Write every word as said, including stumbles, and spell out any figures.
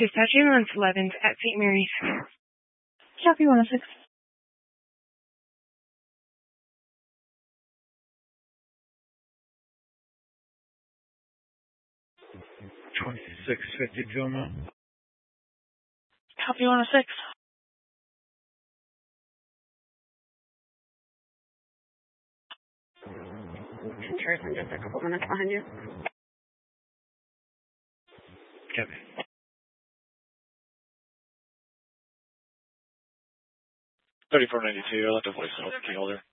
Dispatch ambulance eleventh at Saint Mary's. Copy one oh six. twenty-six fifty Vilma. Copy one oh six. Harrison, just a couple minutes behind you. Copy. thirty-four ninety-two, I left a voicemail with the key holder.